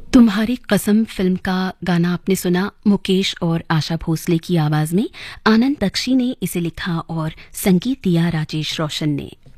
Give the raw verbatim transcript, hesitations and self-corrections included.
तुम्हारी कसम फिल्म का गाना आपने सुना मुकेश और आशा भोसले की आवाज में। आनंद बख्शी ने इसे लिखा और संगीत दिया राजेश रोशन ने।